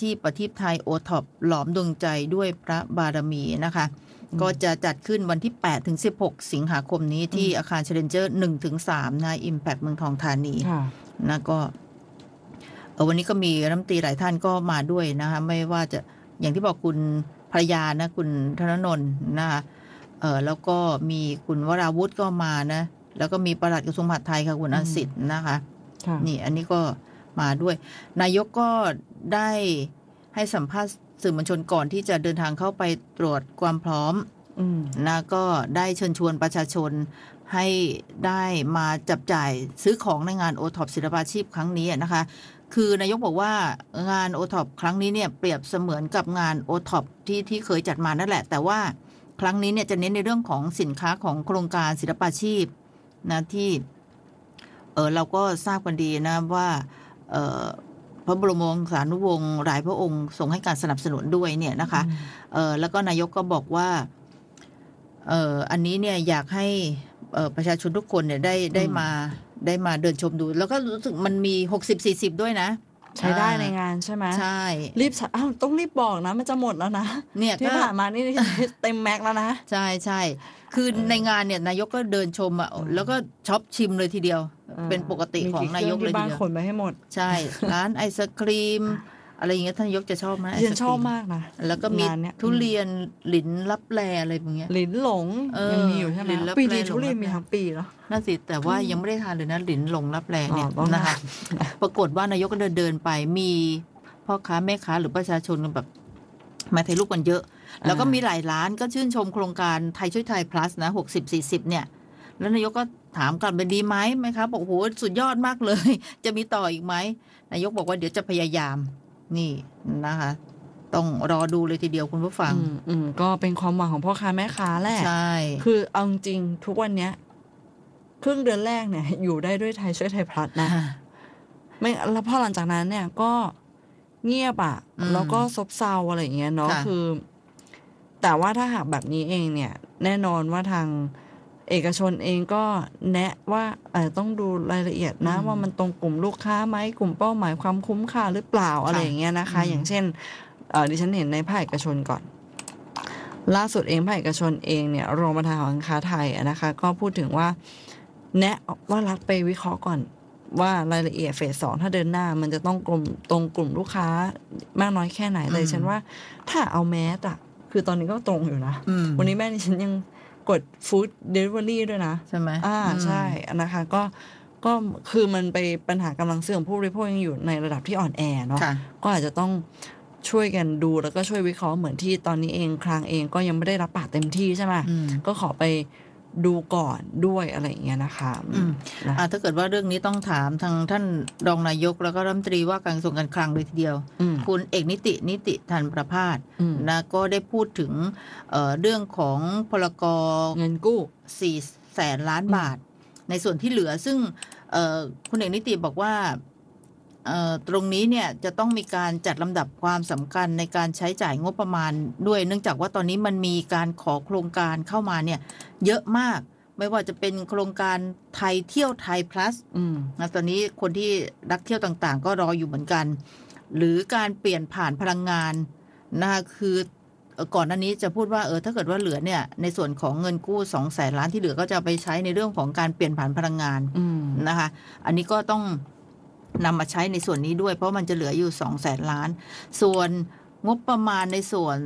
ชีพประทีปไทยโอท็อปหลอมดวงใจด้วยพระบารมีนะคะก็จะจัดขึ้นวันที่8ถึง16สิงหาคมนี้ที่อาคาร Challenger 1 ถึง 3นะ Impact เมืองทองธานีนะก็วันนี้ก็มีรัฐมนตรีหลายท่านก็มาด้วยนะคะไม่ว่าจะอย่างที่บอกคุณภรรยานะคุณธนนนท์นะคะแล้วก็มีคุณวราวุธก็มานะแล้วก็มีปลัดกระทรวงมหาดไทยค่ะคุณอันสิทธิ์นะคะนี่อันนี้ก็มาด้วยนายกก็ได้ให้สัมภาษณ์สื่อมวลชนก่อนที่จะเดินทางเข้าไปตรวจความพร้อมนะก็ได้เชิญชวนประชาชนให้ได้มาจับจ่ายซื้อของในงาน OTOP ศิลปาชีพครั้งนี้นะคะคือนายกบอกว่างาน OTOP ครั้งนี้เนี่ยเปรียบเสมือนกับงาน OTOP ที่เคยจัดมานั่นแหละแต่ว่าครั้งนี้เนี่ยจะเน้นในเรื่องของสินค้าของโครงการศิลปาชีพนะที่เราก็ทราบกันดีนะว่าพระบรมวงศานุวงศ์หลายพระองค์ทรงให้การสนับสนุนด้วยเนี่ยนะคะแล้วก็นายกก็บอกว่าอันนี้เนี่ยอยากให้ประชาชนทุกคนเนี่ยได้มาเดินชมดูแล้วก็รู้สึกมันมี 60-40 ด้วยนะใช้ได้ในงานใช่ไหมใช่รีบต้องรีบบอกนะมันจะหมดแล้วนะเนี่ยที่ผ่านมานี่เต็มแม็กแล้วนะใช่ใช่คือในงานเนี่ยนายกก็เดินชมแล้วก็ช็อปชิมเลยทีเดียวเป็นปกติของนายกเลยทีเดียวขนไปให้หมดใช่ร้านไอศกรีมอะไรอย่างเงี้ยท่านนายกจะชอบไหมเรียนชอบมากนะแล้วก็มีทุเรียนหลินลับแลอะไรอย่างเงี้ยหลินหลงยังมีอยู่ใช่ไหมปีนี้ทุเรียนมีทั้งปีเนาะน่าสิแต่ว่ายังไม่ได้ทานเลยนะหลินหลงลับแลเนี่ยนะคะปรากฏว่านายกก็เดินไปมีพ่อค้าแม่ค้าหรือประชาชนแบบมาถ่ายรูปกันเยอะแล้วก็มีหลายร้านก็ชื่นชมโครงการไทยช่วยไทย plus นะ60-40เนี่ยแล้วนายกก็ถามกลับเป็นดีไหมครับบอกโหสุดยอดมากเลยจะมีต่ออีกไหมนายกบอกว่าเดี๋ยวจะพยายามนี่นะคะต้องรอดูเลยทีเดียวคุณผู้ฟังก็เป็นความหวังของพ่อค้าแม่ค้าแหละใช่คือเอาจริงทุกวันเนี้ยครึ่งเดือนแรกเนี่ยอยู่ได้ด้วยไทยช่วยไทย plus นะไม่แล้วพอหลังจากนั้นเนี่ยก็เงียบอ่ะแล้วก็ซบเซาอะไรอย่างเงี้ยเนาะคือแต่ว่าถ้าหากแบบนี้เองเนี่ยแน่นอนว่าทางเอกชนเองก็แนะว่าต้องดูรายละเอียดนะว่ามันตรงกลุ่มลูกค้าไหมกลุ่มเป้าหมายความคุ้มค่าหรือเปล่าอะไรอย่างเงี้ยนะคะอย่างเช่นดิฉันเห็นในภาคเอกชนก่อนล่าสุดเองภาคเอกชนเองเนี่ยรองประธานหอการค้าไทยนะคะก็พูดถึงว่าแนะว่ารัฐไปวิเคราะห์ก่อนว่ารายละเอียดเฟส 2ถ้าเดินหน้ามันจะต้องตรงกลุ่มลูกค้ามากน้อยแค่ไหนเลยฉันว่าถ้าเอาแมสอะคือตอนนี้ก็ตรงอยู่นะวันนี้แม่ดิฉันยังกดฟู้ดเดลิเวอรี่ด้วยนะใช่ไหมใช่นะคะก็คือมันไปปัญหากำลังซื้อของผู้บริโภคยังอยู่ในระดับที่อ่อนแอเนาะก็อาจจะต้องช่วยกันดูแล้วก็ช่วยวิเคราะห์เหมือนที่ตอนนี้เองคลังเองก็ยังไม่ได้รับปากเต็มที่ใช่ไหมก็ขอไปดูก่อนด้วยอะไรอย่างเงี้ยนะคะถ้าเกิดว่าเรื่องนี้ต้องถามทางท่านรองนายกแล้วก็รัฐมนตรีว่าการกระทรวงการคลังเลยทีเดียวคุณเอกนิติธันประภาสนะก็ได้พูดถึงเรื่องของพรก. เงินกู้ 400,000 ล้านบาทในส่วนที่เหลือซึ่งคุณเอกนิติบอกว่าตรงนี้เนี่ยจะต้องมีการจัดลำดับความสำคัญในการใช้จ่ายงบประมาณด้วยเนื่องจากว่าตอนนี้มันมีการขอโครงการเข้ามาเนี่ยเยอะมากไม่ว่าจะเป็นโครงการไทยเที่ยวไทย plus นะตอนนี้คนที่รักเที่ยวต่างๆก็รออยู่เหมือนกันหรือการเปลี่ยนผ่านพลังงานนะคะคือก่อนหน้านี้จะพูดว่าถ้าเกิดว่าเหลือเนี่ยในส่วนของเงินกู้200,000 ล้านที่เหลือก็จะไปใช้ในเรื่องของการเปลี่ยนผ่านพลังงานนะคะอันนี้ก็ต้องนำมาใช้ในส่วนนี้ด้วยเพราะมันจะเหลืออยู่200,000 ล้านส่วนงบประมาณในส่วน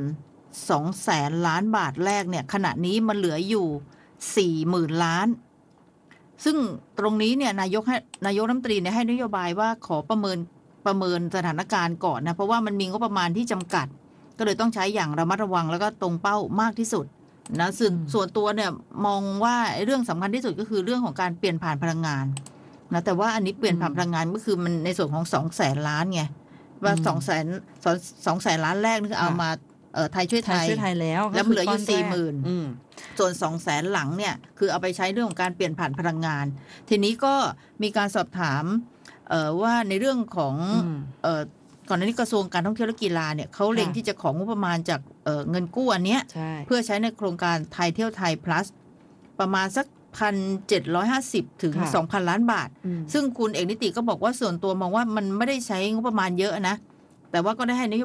200,000 ล้านบาทแรกเนี่ยขณะนี้มันเหลืออยู่40,000 ล้านซึ่งตรงนี้เนี่ยนายกรัฐมนตรีเนี่ยให้นโยบายว่าขอประเมินสถานการณ์ก่อนนะเพราะว่ามันมีงบประมาณที่จำกัดก็เลยต้องใช้อย่างระมัดระวังแล้วก็ตรงเป้ามากที่สุดนะส่วนตัวเนี่ยมองว่าเรื่องสำคัญที่สุดก็คือเรื่องของการเปลี่ยนผ่านพลังงานนะแต่ว่าอันนี้เปลี่ยนผ่านพลังงานก็คือมันในส่วนของ200,000 ล้านไงว่า200,000 ล้านแรกนี่คือเอามาไทยช่วยไทยแล้วเหลืออยู่ 40,000 ส่วน200,000 หลังเนี่ยคือเอาไปใช้เรื่องของการเปลี่ยนผ่านพลังงานทีนี้ก็มีการสอบถามว่าในเรื่องของก่อนหน้านี้กระทรวงการท่องเที่ยวและกีฬาเนี่ยเขาเล็งที่จะของงบประมาณจากเงินกู้อันเนี้ยเพื่อใช้ในโครงการไทยเที่ยวไทย plus ประมาณสัก1,750 ถึง 2,000 ล้านบาทซึ่งคุณเอกนิติก็บอกว่าส่วนตัวมองว่ามันไม่ได้ใช้งบประมาณเยอะนะแต่ว่าก็ได้ให้นโย